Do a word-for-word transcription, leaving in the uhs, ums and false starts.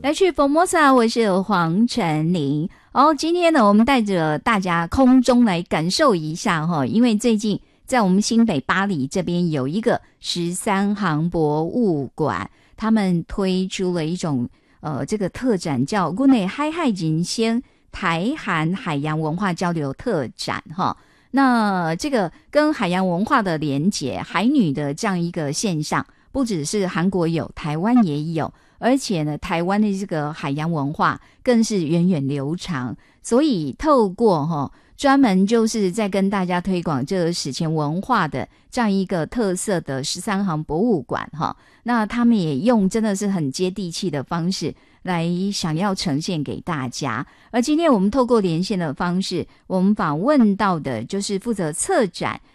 来去 Formosa， 我是黄晨林。哦，今天呢，我们带着大家空中来感受一下哈，因为最近在我们新北巴黎这边有一个十三行博物馆，他们推出了一种呃这个特展，叫“国内海海人先台韩海洋文化交流特展”哈。那这个跟海洋文化的连结，海女的这样一个现象，不只是韩国有，台湾也有。而且呢，台湾的这个海洋文化更是源远流长，所以透过哈、哦、专门就是在跟大家推广这个史前文化的这样一个特色的十三行博物馆哈，那他们也用真的是很接地气的方式来想要呈现给大家。而今天我们透过连线的方式，我们访问到的就是负责策展